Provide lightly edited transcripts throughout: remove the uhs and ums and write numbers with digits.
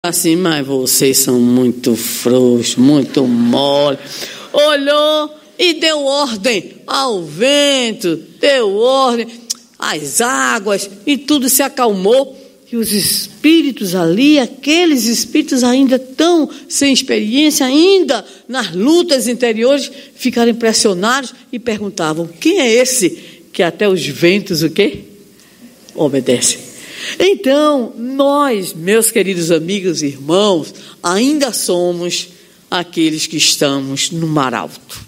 assim, mas vocês são muito frouxos, muito mole. Olhou e deu ordem ao vento, deu ordem às águas, e tudo se acalmou. E os espíritos ali, aqueles espíritos ainda tão sem experiência, ainda nas lutas interiores, ficaram impressionados e perguntavam: quem é esse que até os ventos o quê? Obedecem. Então, nós, meus queridos amigos e irmãos, ainda somos aqueles que estamos no mar alto.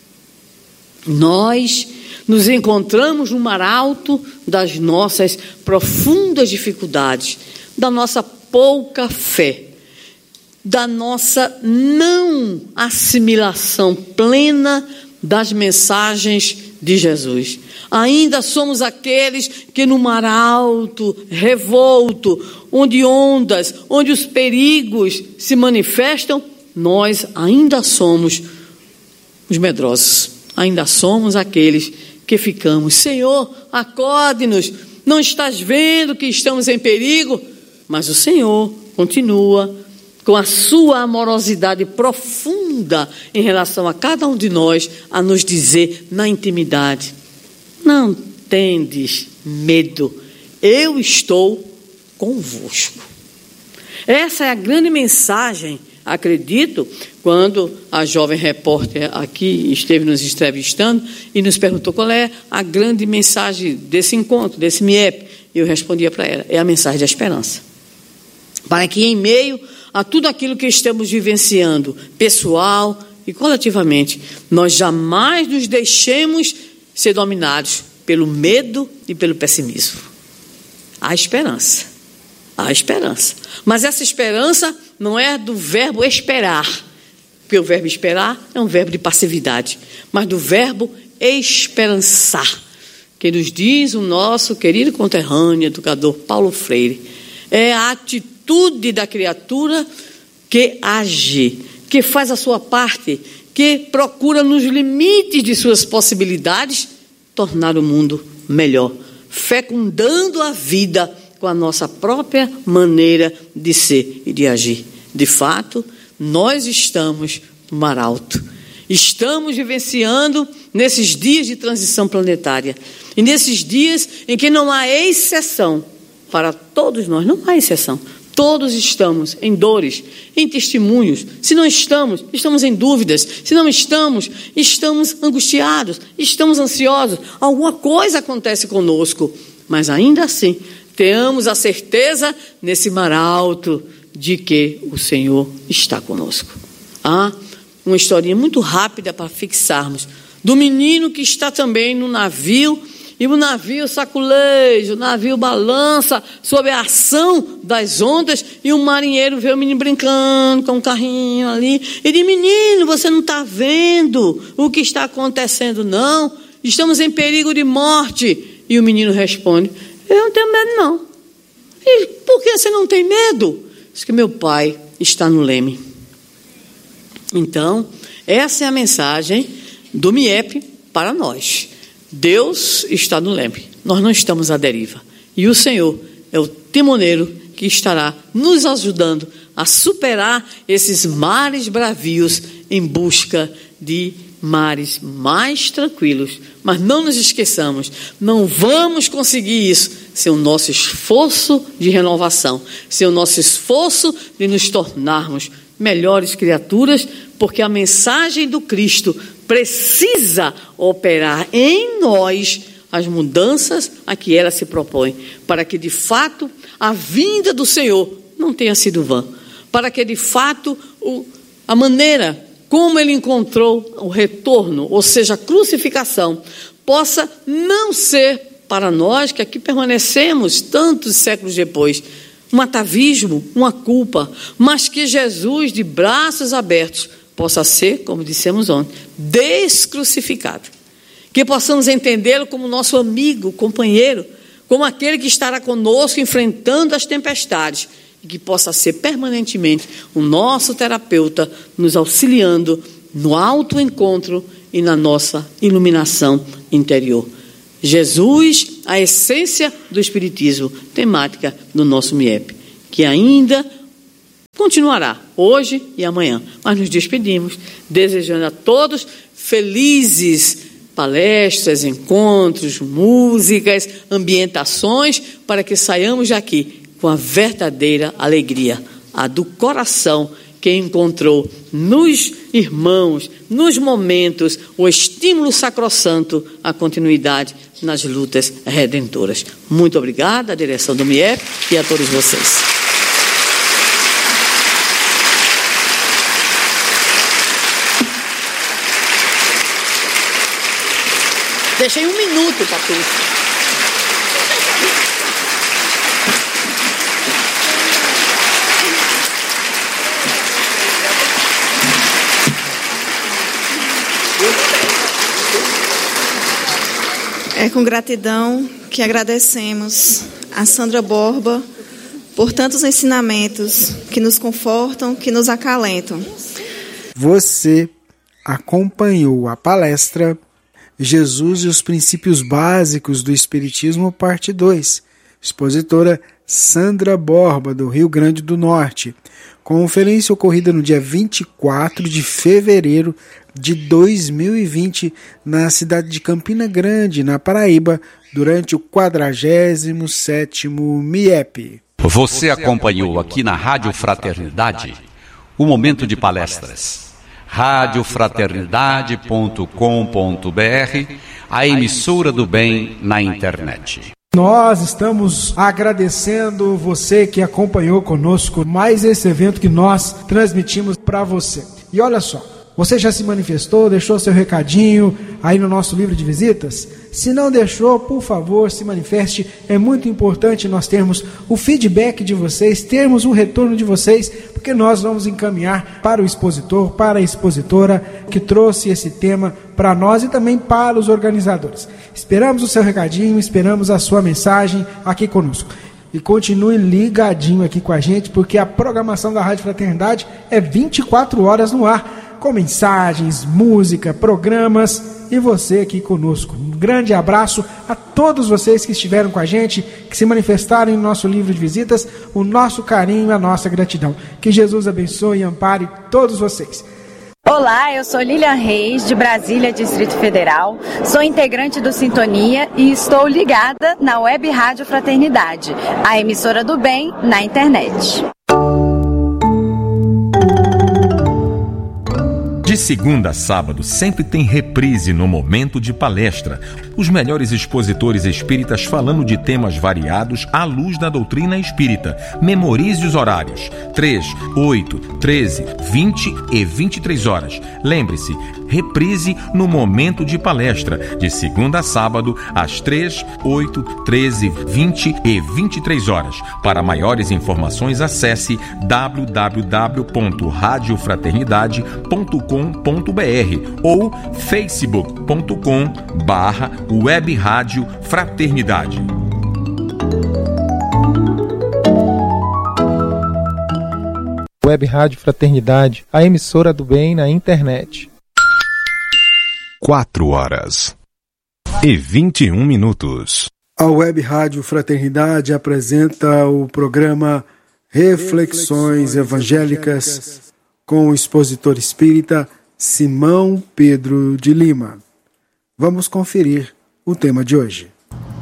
Nós nos encontramos no mar alto das nossas profundas dificuldades, da nossa pouca fé, da nossa não assimilação plena das mensagens de Jesus. Ainda somos aqueles que no mar alto, revolto, onde ondas, onde os perigos se manifestam, nós ainda somos os medrosos, ainda somos aqueles que ficamos: Senhor, acorde-nos, não estás vendo que estamos em perigo? Mas o Senhor continua com a sua amorosidade profunda em relação a cada um de nós, a nos dizer na intimidade: não tendes medo, eu estou convosco. Essa é a grande mensagem, acredito, quando a jovem repórter aqui esteve nos entrevistando e nos perguntou qual é a grande mensagem desse encontro, desse MIEP. Eu respondia para ela: é a mensagem da esperança. Para que em meio a tudo aquilo que estamos vivenciando, pessoal e coletivamente, nós jamais nos deixemos ser dominados pelo medo e pelo pessimismo. Há esperança. Há esperança. Mas essa esperança não é do verbo esperar, porque o verbo esperar é um verbo de passividade, mas do verbo esperançar, que nos diz o nosso querido conterrâneo, educador Paulo Freire. É a atitude da criatura que age, que faz a sua parte, que procura nos limites de suas possibilidades tornar o mundo melhor, fecundando a vida com a nossa própria maneira de ser e de agir. De fato, nós estamos no mar alto. Estamos vivenciando nesses dias de transição planetária. E nesses dias em que não há exceção para todos nós, não há exceção. Todos estamos em dores, em testemunhos. Se não estamos, estamos em dúvidas. Se não estamos, estamos angustiados, estamos ansiosos. Alguma coisa acontece conosco. Mas ainda assim, tenhamos a certeza nesse mar alto de que o Senhor está conosco. Há uma historinha muito rápida para fixarmos, do menino que está também no navio, e o navio saculeja, o navio balança sob a ação das ondas, e o marinheiro vê o menino brincando com um carrinho ali, e diz: menino, você não está vendo o que está acontecendo, não? Estamos em perigo de morte. E o menino responde: eu não tenho medo, não. E por que você não tem medo? Diz que meu pai está no leme. Então, essa é a mensagem do MIEP para nós. Deus está no leme, nós não estamos à deriva. E o Senhor é o timoneiro que estará nos ajudando a superar esses mares bravios em busca de mares mais tranquilos. Mas não nos esqueçamos, não vamos conseguir isso sem o nosso esforço de renovação, sem o nosso esforço de nos tornarmos melhores criaturas, porque a mensagem do Cristo precisa operar em nós as mudanças a que ela se propõe, para que de fato a vinda do Senhor não tenha sido vã, para que de fato a maneira como ele encontrou o retorno, ou seja, a crucificação, possa não ser para nós que aqui permanecemos tantos séculos depois um atavismo, uma culpa, mas que Jesus, de braços abertos, possa ser, como dissemos ontem, descrucificado. Que possamos entendê-lo como nosso amigo, companheiro, como aquele que estará conosco enfrentando as tempestades, e que possa ser permanentemente o nosso terapeuta, nos auxiliando no autoencontro e na nossa iluminação interior. Jesus, a essência do Espiritismo, temática do nosso MIEP, que ainda continuará hoje e amanhã. Mas nos despedimos, desejando a todos felizes palestras, encontros, músicas, ambientações, para que saiamos daqui com a verdadeira alegria, a do coração que encontrou nos irmãos, nos momentos, o estímulo sacrossanto à continuidade nas lutas redentoras. Muito obrigada à direção do MIEP e a todos vocês. Deixei 1 minuto para tudo. É com gratidão que agradecemos a Sandra Borba por tantos ensinamentos que nos confortam, que nos acalentam. Você acompanhou a palestra Jesus e os Princípios Básicos do Espiritismo, parte 2, expositora Sandra Borba, do Rio Grande do Norte. Conferência ocorrida no dia 24 de fevereiro de 2020, na cidade de Campina Grande, na Paraíba, durante o 47º MIEP. Você acompanhou aqui na Rádio Fraternidade o momento de palestras. radiofraternidade.com.br, a emissora do bem na internet. Nós estamos agradecendo você que acompanhou conosco mais esse evento que nós transmitimos para você. E olha só, você já se manifestou, deixou seu recadinho aí no nosso livro de visitas? Se não deixou, por favor, se manifeste. É muito importante nós termos o feedback de vocês, termos o retorno de vocês, porque nós vamos encaminhar para o expositor, para a expositora que trouxe esse tema para nós e também para os organizadores. Esperamos o seu recadinho, esperamos a sua mensagem aqui conosco. E continue ligadinho aqui com a gente, porque a programação da Rádio Fraternidade é 24 horas no ar, com mensagens, música, programas e você aqui conosco. Um grande abraço a todos vocês que estiveram com a gente, que se manifestaram no nosso livro de visitas, o nosso carinho e a nossa gratidão. Que Jesus abençoe e ampare todos vocês. Olá, eu sou Lilian Reis, de Brasília, Distrito Federal, sou integrante do Sintonia e estou ligada na Web Rádio Fraternidade, a emissora do bem na internet. De segunda a sábado, sempre tem reprise no momento de palestra. Os melhores expositores espíritas falando de temas variados à luz da doutrina espírita. Memorize os horários: 3, 8, 13, 20 e 23 horas. Lembre-se, reprise no momento de palestra, de segunda a sábado, às 3, 8, 13, 20 e 23 horas. Para maiores informações, acesse www.radiofraternidade.com.br ou facebook.com/Web Rádio Fraternidade. Web Rádio Fraternidade, a emissora do bem na internet. 4h21. A Web Rádio Fraternidade apresenta o programa Reflexões Evangélicas com o expositor espírita Simão Pedro de Lima. Vamos conferir o tema de hoje.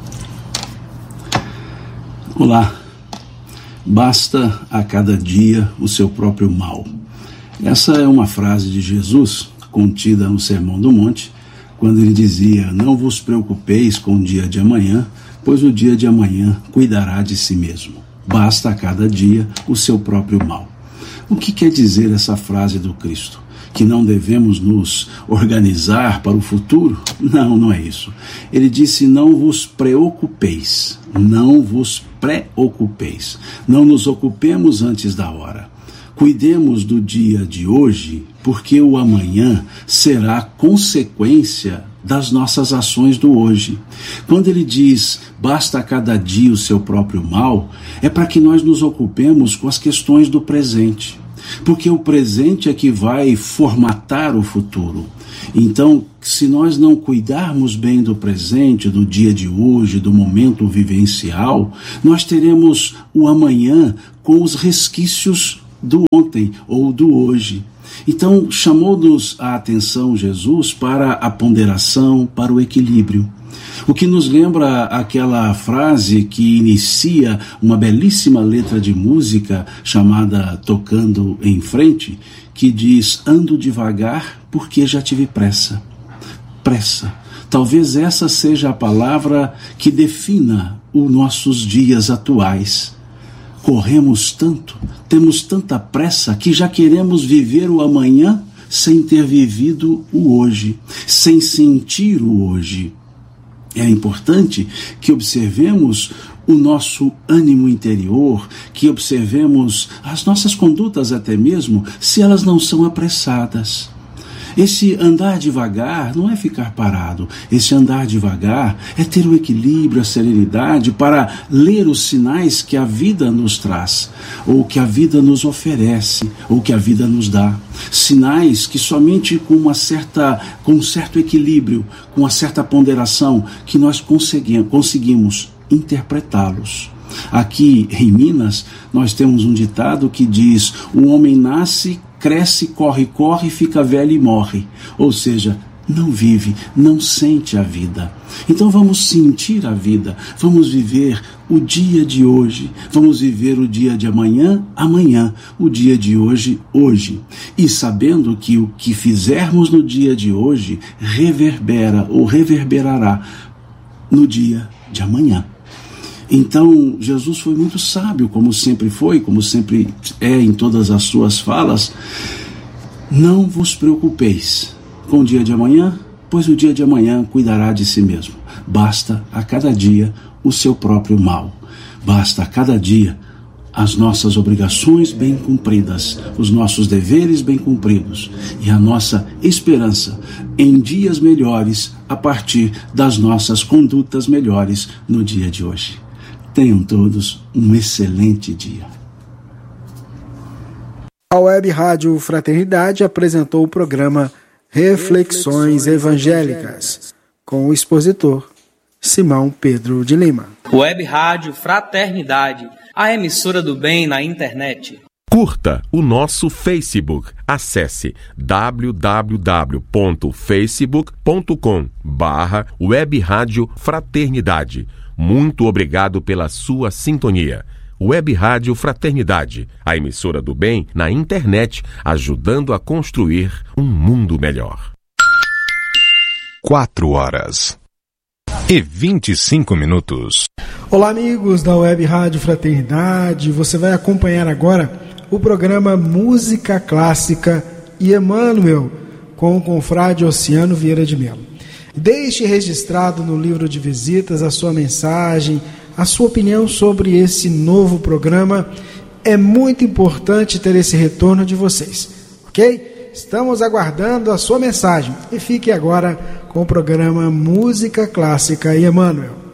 Olá, basta a cada dia o seu próprio mal. Essa é uma frase de Jesus contida no Sermão do Monte, quando ele dizia: não vos preocupeis com o dia de amanhã, pois o dia de amanhã cuidará de si mesmo. Basta a cada dia o seu próprio mal. O que quer dizer essa frase do Cristo? Que não devemos nos organizar para o futuro? Não, não é isso. Ele disse: não vos preocupeis, não vos preocupeis, não nos ocupemos antes da hora. Cuidemos do dia de hoje, porque o amanhã será consequência das nossas ações do hoje. Quando ele diz, basta a cada dia o seu próprio mal, é para que nós nos ocupemos com as questões do presente. Porque o presente é que vai formatar o futuro. Então, se nós não cuidarmos bem do presente, do dia de hoje, do momento vivencial, nós teremos o amanhã com os resquícios do ontem ou do hoje. Então, chamou-nos a atenção Jesus para a ponderação, para o equilíbrio. O que nos lembra aquela frase que inicia uma belíssima letra de música chamada Tocando em Frente, que diz: ando devagar porque já tive pressa. Pressa. Talvez essa seja a palavra que defina os nossos dias atuais. Corremos tanto, temos tanta pressa que já queremos viver o amanhã sem ter vivido o hoje, sem sentir o hoje. É importante que observemos o nosso ânimo interior, que observemos as nossas condutas até mesmo, se elas não são apressadas. Esse andar devagar não é ficar parado. Esse andar devagar é ter o equilíbrio, a serenidade para ler os sinais que a vida nos traz, ou que a vida nos oferece, ou que a vida nos dá. Sinais que somente com um certo equilíbrio, com uma certa ponderação, que nós conseguimos interpretá-los. Aqui em Minas, nós temos um ditado que diz: o homem nasce, cresce, corre, fica velho e morre. Ou seja, não vive, não sente a vida. Então vamos sentir a vida, vamos viver o dia de hoje, vamos viver o dia de amanhã, amanhã, o dia de hoje, hoje. E sabendo que o que fizermos no dia de hoje reverbera ou reverberará no dia de amanhã. Então, Jesus foi muito sábio, como sempre foi, como sempre é em todas as suas falas. Não vos preocupeis com o dia de amanhã, pois o dia de amanhã cuidará de si mesmo. Basta a cada dia o seu próprio mal. Basta a cada dia as nossas obrigações bem cumpridas, os nossos deveres bem cumpridos e a nossa esperança em dias melhores a partir das nossas condutas melhores no dia de hoje. Tenham todos um excelente dia. A Web Rádio Fraternidade apresentou o programa Reflexões Evangélicas, com o expositor Simão Pedro de Lima. Web Rádio Fraternidade, a emissora do bem na internet. Curta o nosso Facebook. Acesse www.facebook.com/Web Rádio Fraternidade. Muito obrigado pela sua sintonia. Web Rádio Fraternidade, a emissora do bem na internet, ajudando a construir um mundo melhor. 4h25. Olá, amigos da Web Rádio Fraternidade. Você vai acompanhar agora o programa Música Clássica e Emmanuel, com o confrade Oceano Vieira de Mello. Deixe registrado no livro de visitas a sua mensagem, a sua opinião sobre esse novo programa. É muito importante ter esse retorno de vocês, ok? Estamos aguardando a sua mensagem. E fique agora com o programa Música Clássica e Emmanuel.